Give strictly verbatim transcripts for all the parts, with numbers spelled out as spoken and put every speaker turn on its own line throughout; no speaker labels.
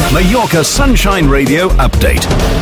Mallorca Sunshine Radio Update.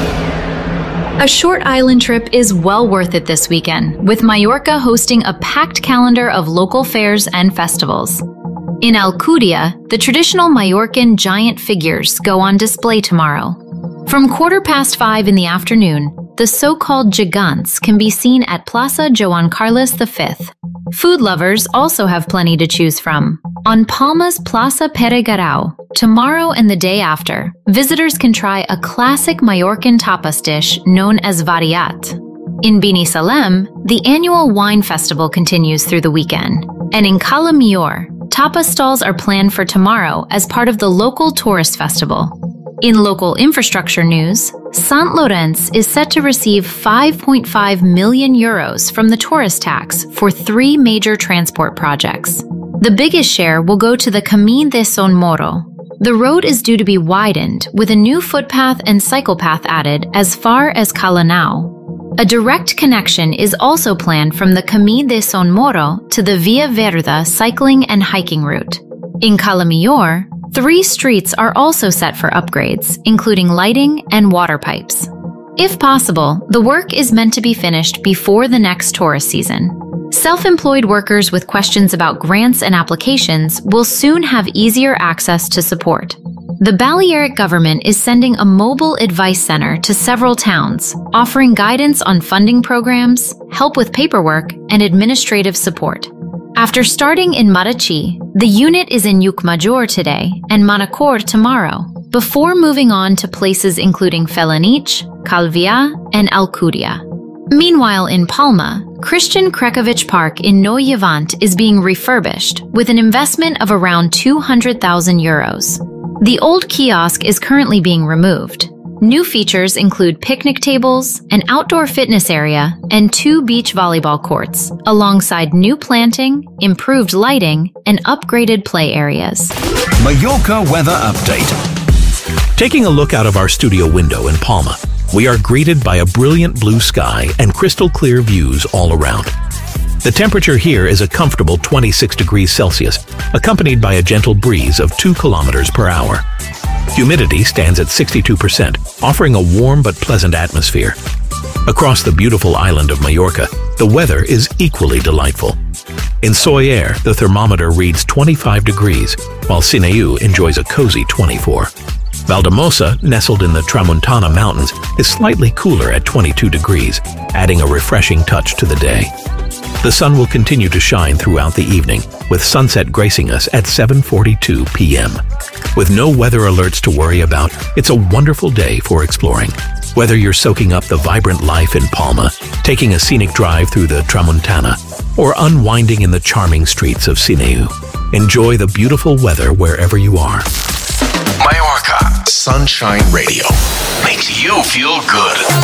A short island trip is well worth it this weekend, with Mallorca hosting a packed calendar of local fairs and festivals. In Alcúdia, the traditional Mallorcan giant figures go on display tomorrow. From quarter past five in the afternoon, the so-called gigants can be seen at Plaza Joan Carlos the Fifth. Food lovers also have plenty to choose from. On Palma's Plaza Pere Garau, tomorrow and the day after, visitors can try a classic Mallorcan tapas dish known as variat. In Binissalem, the annual wine festival continues through the weekend. And in Cala Millor, tapas stalls are planned for tomorrow as part of the local tourist festival. In local infrastructure news, Sant Llorenç is set to receive five point five million euros from the tourist tax for three major transport projects. The biggest share will go to the Camí de Son Moro. The road is due to be widened, with a new footpath and cycle path added as far as Cala Nau. A direct connection is also planned from the Camí de Son Moro to the Via Verda cycling and hiking route. In Cala Millor, three streets are also set for upgrades, including lighting and water pipes. If possible, the work is meant to be finished before the next tourist season. Self-employed workers with questions about grants and applications will soon have easier access to support. The Balearic government is sending a mobile advice center to several towns, offering guidance on funding programs, help with paperwork, and administrative support. After starting in Marachí, the unit is in Llucmajor today and Manacor tomorrow, before moving on to places including Felanitx, Calvià, and Alcúdia. Meanwhile, in Palma, Christian Krekovich Park in Nou Llevant is being refurbished with an investment of around two hundred thousand euros. The old kiosk is currently being removed. New features include picnic tables, an outdoor fitness area, and two beach volleyball courts, alongside new planting, improved lighting, and upgraded play areas.
Mallorca Weather Update.
Taking a look out of our studio window in Palma, we are greeted by a brilliant blue sky and crystal clear views all around. The temperature here is a comfortable twenty-six degrees Celsius, accompanied by a gentle breeze of two kilometers per hour. Humidity stands at sixty-two percent, offering a warm but pleasant atmosphere. Across the beautiful island of Mallorca, the weather is equally delightful. In Sóller, the thermometer reads twenty-five degrees, while Sineu enjoys a cozy twenty-four. Valdemosa, nestled in the Tramuntana Mountains, is slightly cooler at twenty-two degrees, adding a refreshing touch to the day. The sun will continue to shine throughout the evening, with sunset gracing us at seven forty-two p m With no weather alerts to worry about, it's a wonderful day for exploring. Whether you're soaking up the vibrant life in Palma, taking a scenic drive through the Tramuntana, or unwinding in the charming streets of Sineu, enjoy the beautiful weather wherever you are.
Mallorca Sunshine Radio makes you feel good.